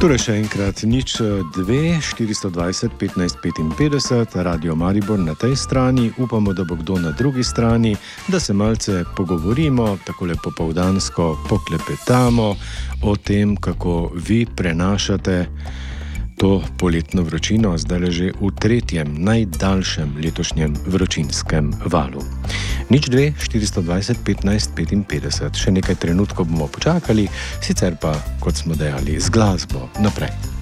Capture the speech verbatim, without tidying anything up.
Torej še enkrat nič dve, štiristo dvajset, petnajst petinpetdeset, Radio Maribor na tej strani, upamo, da bo kdo na drugi strani, da se malce pogovorimo, takole popoldansko poklepetamo o tem, kako vi prenašate to poletno vročino, zdaj že v tretjem, najdaljšem letošnjem vročinskem valu. Nič dve, štiristo dvajset, petnajst petinpetdeset. Še nekaj trenutkov bomo počakali, sicer pa, kot smo dejali, z glasbo naprej.